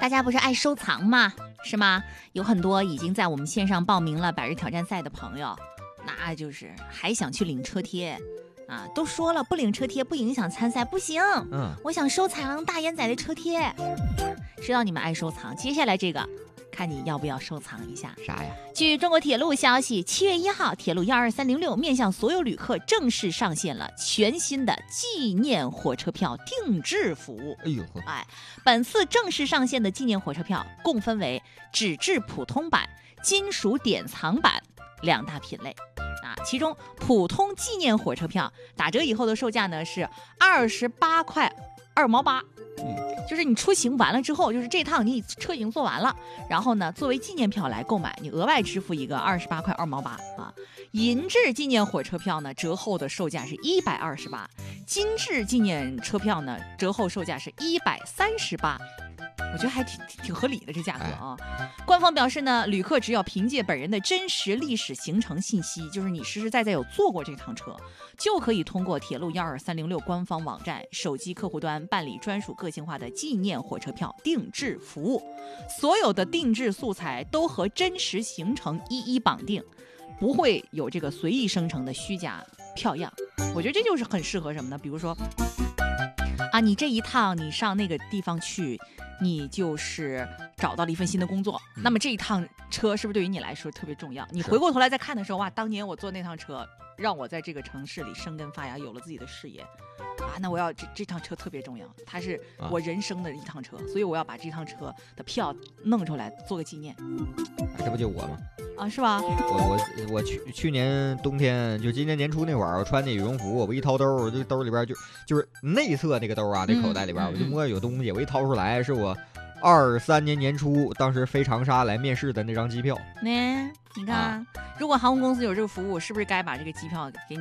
大家不是爱收藏吗？是吗？有很多已经在我们线上报名了百日挑战赛的朋友，那就是还想去领车贴啊！都说了不领车贴不影响参赛，不行。我想收藏大烟仔的车贴。知道你们爱收藏，接下来这个看你要不要收藏一下。 啥呀？ 据中国铁路消息，7月1号，铁路12306面向所有旅客正式上线了全新的纪念火车票定制服务。本次正式上线的纪念火车票共分为纸质普通版、金属典藏版2大品类。其中普通纪念火车票打折以后的售价呢是28块2毛8。就是你出行完了之后，就是这趟你车已经坐完了，然后呢作为纪念票来购买，你额外支付一个28块2毛8啊。银质纪念火车票呢折后的售价是128，金质纪念车票呢折后售价是138。我觉得还挺合理的这价格啊。官方表示呢，旅客只要凭借本人的真实历史行程信息，就是你实实在在有坐过这趟车，就可以通过铁路12306官方网站、手机客户端办理专属个性化的纪念火车票定制服务。所有的定制素材都和真实行程一一绑定，不会有这个随意生成的虚假票样。我觉得这就是很适合什么呢？比如说你这一趟你上那个地方去，你就是找到了一份新的工作，那么这一趟车是不是对于你来说特别重要？你回过头来再看的时候，哇，当年我坐那趟车让我在这个城市里生根发芽，有了自己的事业那我要这趟车特别重要，它是我人生的一趟车，所以我要把这趟车的票弄出来做个纪念。 这不就我吗？ 是吧？ 我去年冬天，就今年年初那会儿，我穿那羽绒服，我一掏兜，这兜里边就是内侧那个兜那口袋里边，我就摸有东西，我一掏出来是我23年年初当时飞长沙来面试的那张机票。 你看，如果航空公司有这个服务，是不是该把这个机票给你